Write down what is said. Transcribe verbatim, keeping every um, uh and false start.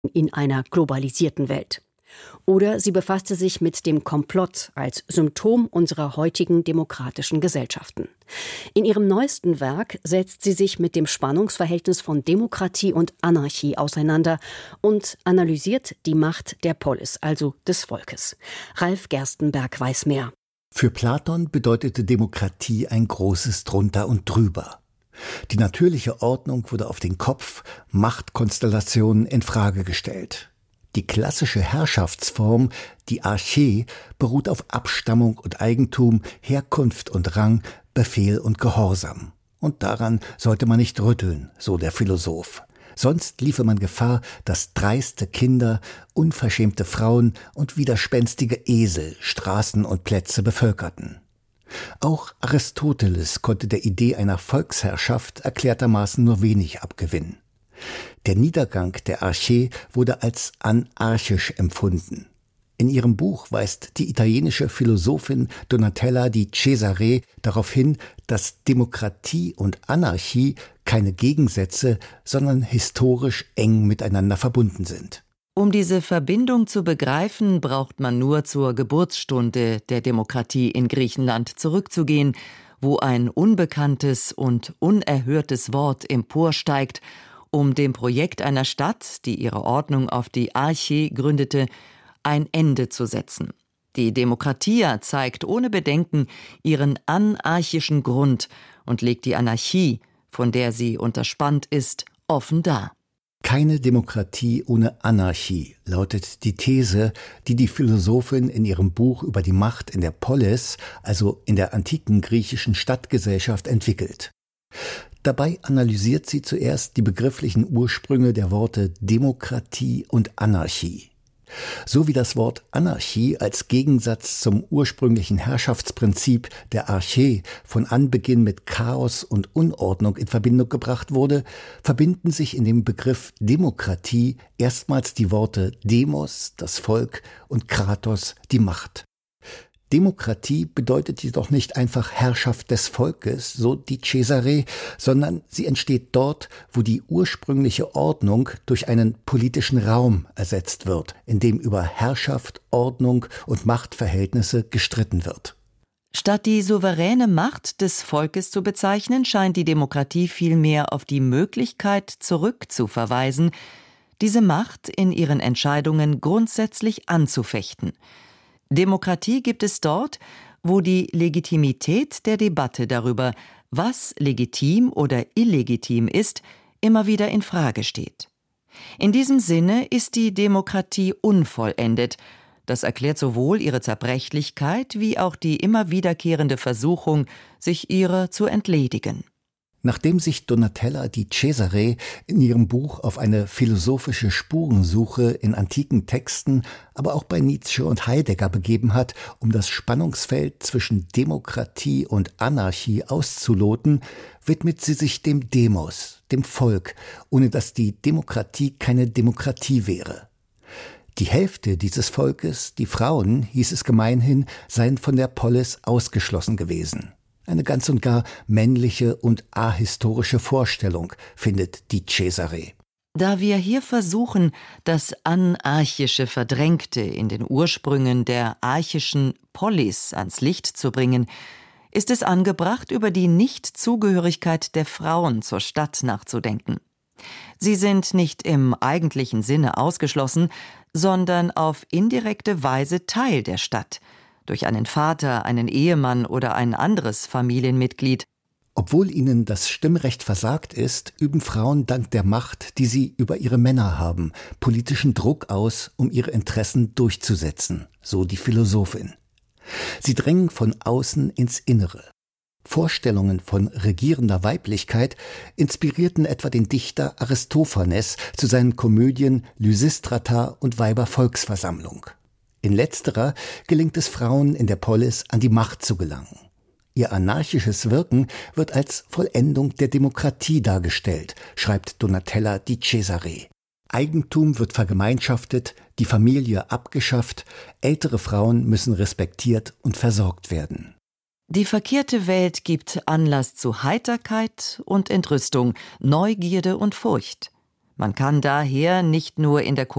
in einer globalisierten Welt. Oder sie befasste sich mit dem Komplott als Symptom unserer heutigen demokratischen Gesellschaften. In ihrem neuesten Werk setzt sie sich mit dem Spannungsverhältnis von Demokratie und Anarchie auseinander und analysiert die Macht der Polis, also des Volkes. Ralf Gerstenberg weiß mehr. Für Platon bedeutete Demokratie ein großes Drunter und Drüber. Die natürliche Ordnung wurde auf den Kopf, Machtkonstellationen in Frage gestellt. Die klassische Herrschaftsform, die Archä, beruht auf Abstammung und Eigentum, Herkunft und Rang, Befehl und Gehorsam. Und daran sollte man nicht rütteln, so der Philosoph. Sonst liefe man Gefahr, dass dreiste Kinder, unverschämte Frauen und widerspenstige Esel Straßen und Plätze bevölkerten. Auch Aristoteles konnte der Idee einer Volksherrschaft erklärtermaßen nur wenig abgewinnen. Der Niedergang der Archä wurde als anarchisch empfunden. In ihrem Buch weist die italienische Philosophin Donatella di Cesare darauf hin, dass Demokratie und Anarchie keine Gegensätze, sondern historisch eng miteinander verbunden sind. Um diese Verbindung zu begreifen, braucht man nur zur Geburtsstunde der Demokratie in Griechenland zurückzugehen, wo ein unbekanntes und unerhörtes Wort emporsteigt, um dem Projekt einer Stadt, die ihre Ordnung auf die Archä gründete, ein Ende zu setzen. Die Demokratia zeigt ohne Bedenken ihren anarchischen Grund und legt die Anarchie, von der sie unterspannt ist, offen dar. Keine Demokratie ohne Anarchie, lautet die These, die die Philosophin in ihrem Buch über die Macht in der Polis, also in der antiken griechischen Stadtgesellschaft, entwickelt. Dabei analysiert sie zuerst die begrifflichen Ursprünge der Worte Demokratie und Anarchie. So wie das Wort Anarchie als Gegensatz zum ursprünglichen Herrschaftsprinzip der Archä von Anbeginn mit Chaos und Unordnung in Verbindung gebracht wurde, verbinden sich in dem Begriff Demokratie erstmals die Worte Demos, das Volk, und Kratos, die Macht. Demokratie bedeutet jedoch nicht einfach Herrschaft des Volkes, so die Cesare, sondern sie entsteht dort, wo die ursprüngliche Ordnung durch einen politischen Raum ersetzt wird, in dem über Herrschaft, Ordnung und Machtverhältnisse gestritten wird. Statt die souveräne Macht des Volkes zu bezeichnen, scheint die Demokratie vielmehr auf die Möglichkeit zurückzuverweisen, diese Macht in ihren Entscheidungen grundsätzlich anzufechten. Demokratie gibt es dort, wo die Legitimität der Debatte darüber, was legitim oder illegitim ist, immer wieder in Frage steht. In diesem Sinne ist die Demokratie unvollendet. Das erklärt sowohl ihre Zerbrechlichkeit wie auch die immer wiederkehrende Versuchung, sich ihrer zu entledigen. Nachdem sich Donatella di Cesare in ihrem Buch auf eine philosophische Spurensuche in antiken Texten, aber auch bei Nietzsche und Heidegger begeben hat, um das Spannungsfeld zwischen Demokratie und Anarchie auszuloten, widmet sie sich dem Demos, dem Volk, ohne dass die Demokratie keine Demokratie wäre. Die Hälfte dieses Volkes, die Frauen, hieß es gemeinhin, seien von der Polis ausgeschlossen gewesen. Eine ganz und gar männliche und ahistorische Vorstellung, findet die Cesare. Da wir hier versuchen, das Anarchische Verdrängte in den Ursprüngen der archischen Polis ans Licht zu bringen, ist es angebracht, über die Nichtzugehörigkeit der Frauen zur Stadt nachzudenken. Sie sind nicht im eigentlichen Sinne ausgeschlossen, sondern auf indirekte Weise Teil der Stadt, durch einen Vater, einen Ehemann oder ein anderes Familienmitglied. Obwohl ihnen das Stimmrecht versagt ist, üben Frauen dank der Macht, die sie über ihre Männer haben, politischen Druck aus, um ihre Interessen durchzusetzen, so die Philosophin. Sie drängen von außen ins Innere. Vorstellungen von regierender Weiblichkeit inspirierten etwa den Dichter Aristophanes zu seinen Komödien Lysistrata und Weibervolksversammlung. In letzterer gelingt es Frauen in der Polis, an die Macht zu gelangen. Ihr anarchisches Wirken wird als Vollendung der Demokratie dargestellt, schreibt Donatella di Cesare. Eigentum wird vergemeinschaftet, die Familie abgeschafft, ältere Frauen müssen respektiert und versorgt werden. Die verkehrte Welt gibt Anlass zu Heiterkeit und Entrüstung, Neugierde und Furcht. Man kann daher nicht nur in der